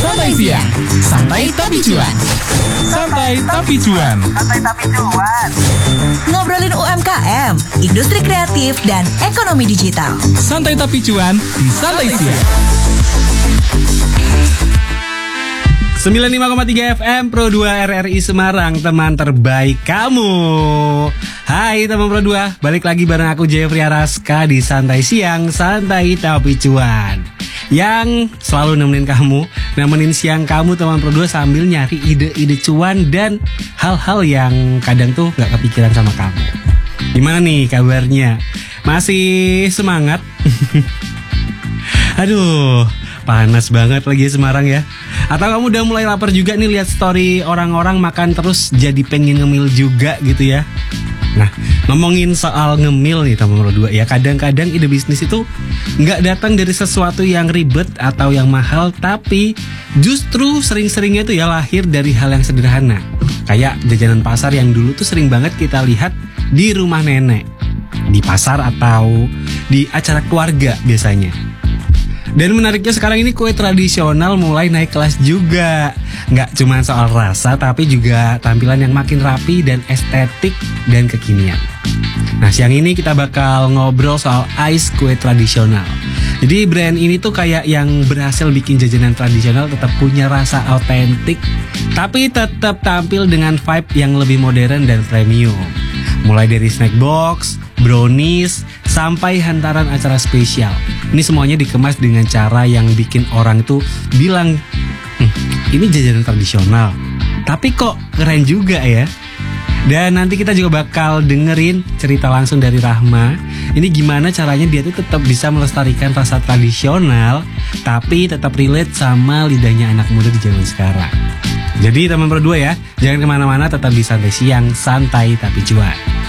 Santai siang, santai tapi cuan. Santai tapi cuan. Ngobrolin UMKM, industri kreatif, dan ekonomi digital. Santai tapi cuan di Santai siang. 95,3 FM Pro 2 RRI Semarang, teman terbaik kamu. Hai teman Pro 2, balik lagi bareng aku Jeffrey Araska di Santai Siang, Santai Tapi Cuan, yang selalu nemenin siang kamu teman Pro 2 sambil nyari ide-ide cuan dan hal-hal yang kadang tuh gak kepikiran sama kamu. Gimana nih kabarnya? Masih semangat? Aduh, panas banget lagi Semarang ya. Atau kamu udah mulai lapar juga nih lihat story orang-orang makan terus jadi pengen ngemil juga gitu ya. Nah, ngomongin soal ngemil nih teman Pro 2 ya, kadang-kadang ide bisnis itu nggak datang dari sesuatu yang ribet atau yang mahal, tapi justru sering-seringnya itu ya lahir dari hal yang sederhana. Kayak jajanan pasar yang dulu tuh sering banget kita lihat di rumah nenek, di pasar atau di acara keluarga biasanya. Dan menariknya sekarang ini kue tradisional mulai naik kelas juga. Nggak cuma soal rasa, tapi juga tampilan yang makin rapi dan estetik dan kekinian. Nah, siang ini kita bakal ngobrol soal ice kue tradisional. Jadi brand ini tuh kayak yang berhasil bikin jajanan tradisional tetap punya rasa autentik, tapi tetap tampil dengan vibe yang lebih modern dan premium. Mulai dari snack box, brownies, sampai hantaran acara spesial. Ini semuanya dikemas dengan cara yang bikin orang tuh bilang, ini jajanan tradisional, tapi kok keren juga ya. Dan nanti kita juga bakal dengerin cerita langsung dari Rahma. Ini gimana caranya dia tuh tetap bisa melestarikan rasa tradisional, tapi tetap relate sama lidahnya anak muda di zaman sekarang. Jadi teman Pro 2 ya, jangan kemana-mana, tetap di Santai Siang, Santai Tapi Cuan.